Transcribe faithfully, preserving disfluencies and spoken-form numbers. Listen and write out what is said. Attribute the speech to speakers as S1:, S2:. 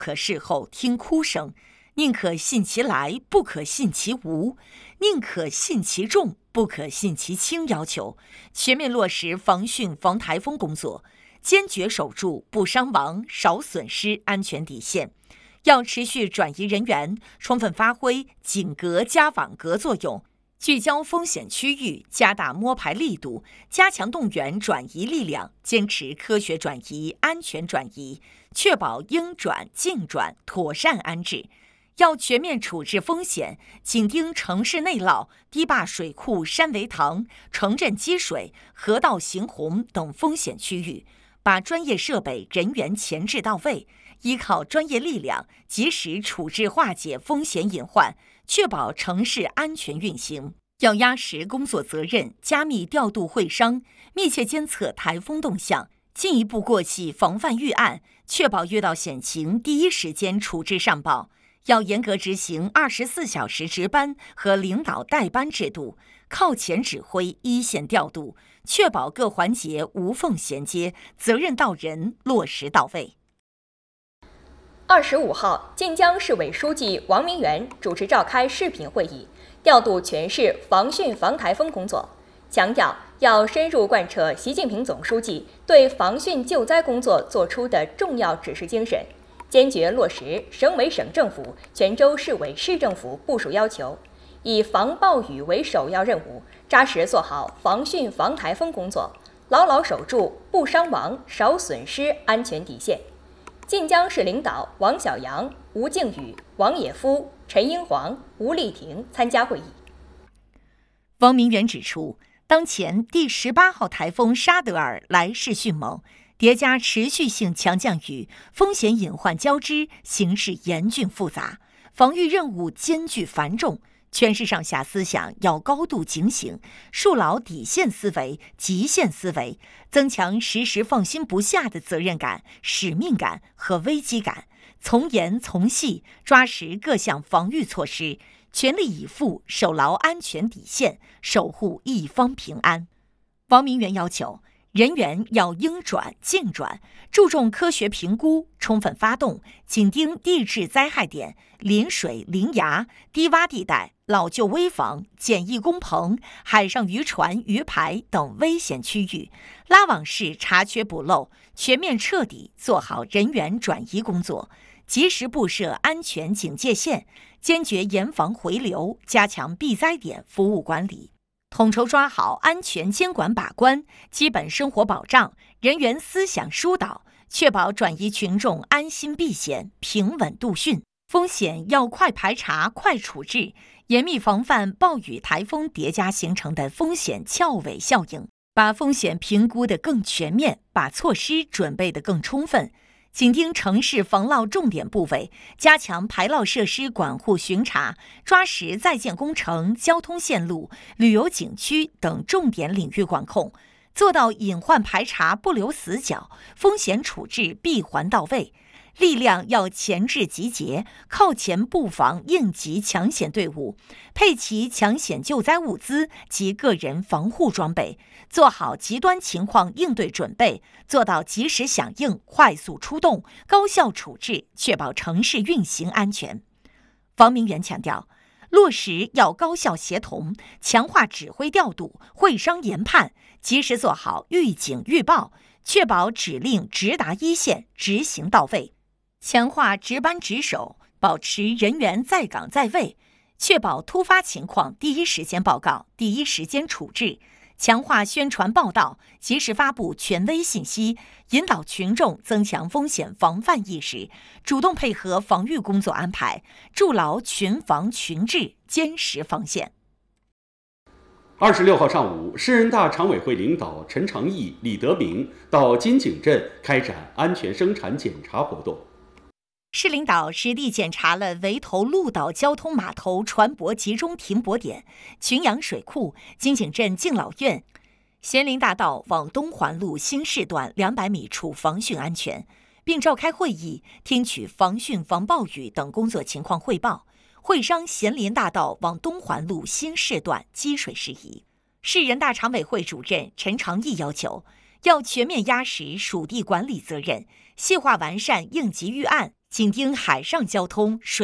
S1: 可事后听哭声，宁可信其来，不可信其无；宁可信其重，不可信其轻。要求全面落实防汛防台风工作，坚决守住不伤亡、少损失安全底线。要持续转移人员，充分发挥井隔加网格作用，聚焦风险区域，加大摸排力度，加强动员转移力量，坚持科学转移、安全转移，确保应转尽转妥善安置。要全面处置风险，紧盯城市内涝、堤坝水库、山围塘、城镇积水、河道行洪等风险区域，把专业设备、人员前置到位，依靠专业力量及时处置化解风险隐患，确保城市安全运行。要压实工作责任，加密调度会商，密切监测台风动向，进一步过细防范预案，确保遇到险情第一时间处置上报。要严格执行二十四小时值班和领导带班制度，靠前指挥，一线调度，确保各环节无缝衔接，责任到人，落实到位。
S2: 二十五号，晋江市委书记王明元主持召开视频会议，调度全市防汛防台风工作，强调要深入贯彻习近平总书记对防汛救灾工作作出的重要指示精神，坚决落实省委省政府、泉州市委市政府部署要求，以防暴雨为首要任务，扎实做好防汛防台风工作，牢牢守住不伤亡、少损失安全底线。晋江市领导王小阳、吴靖宇、王野夫、陈英煌、吴丽婷参加会议。
S1: 王明元指出，当前第十八号台风沙德尔来势迅猛，叠加持续性强降雨，风险隐患交织，形势严峻复杂，防御任务艰巨繁重。全市上下思想要高度警醒，树牢底线思维、极限思维，增强时时放心不下的责任感、使命感和危机感，从严从细抓实各项防御措施，全力以赴守牢安全底线，守护一方平安。王明元要求，人员要应转尽转，注重科学评估，充分发动，紧盯地质灾害点、临水、临崖、低洼地带、老旧危房、简易工棚、海上渔船、鱼排等危险区域，拉网式查缺补漏，全面彻底做好人员转移工作，及时布设安全警戒线，坚决严防回流，加强避灾点服务管理。统筹抓好安全监管把关、基本生活保障、人员思想疏导，确保转移群众安心避险、平稳度汛。风险要快排查、快处置，严密防范暴雨、台风叠加形成的风险翘尾效应，把风险评估得更全面，把措施准备得更充分。紧盯城市防涝重点部位，加强排涝设施管护巡查，抓实在建工程、交通线路、旅游景区等重点领域管控，做到隐患排查不留死角，风险处置闭环到位。力量要前置集结，靠前布防应急抢险队伍，配齐抢险救灾物资及个人防护装备，做好极端情况应对准备，做到及时响应、快速出动、高效处置，确保城市运行安全。王明元强调，落实要高效协同，强化指挥调度、会商研判，及时做好预警预报，确保指令直达一线，执行到位。强化值班值守，保持人员在岗在位，确保突发情况第一时间报告、第一时间处置。强化宣传报道，及时发布权威信息，引导群众增强风险防范意识，主动配合防御工作安排，筑牢群防群治，坚实防线。
S3: 二十六号上午，市人大常委会领导陈长义、李德明到金井镇开展安全生产检查活动。
S1: 市领导实地检查了围头鹿岛交通码头船舶集中停泊点、群羊水库、金井镇敬老院、咸林大道往东环路新市段两百米处防汛安全，并召开会议，听取防汛防暴雨等工作情况汇报，会商咸林大道往东环路新市段积水事宜。市人大常委会主任陈长义要求，要全面压实属地管理责任，细化完善应急预案， 紧盯海上交通、水